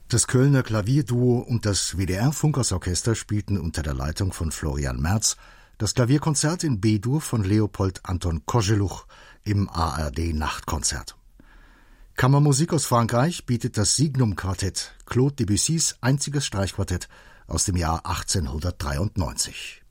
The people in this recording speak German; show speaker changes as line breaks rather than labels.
Das Kölner Klavierduo und das WDR-Funkhausorchester spielten unter der Leitung von Florian Merz das Klavierkonzert in B-Dur von Leopold Anton Kozeluch im ARD-Nachtkonzert. Kammermusik aus Frankreich bietet das Signum-Quartett, Claude Debussys einziges Streichquartett aus dem Jahr 1893.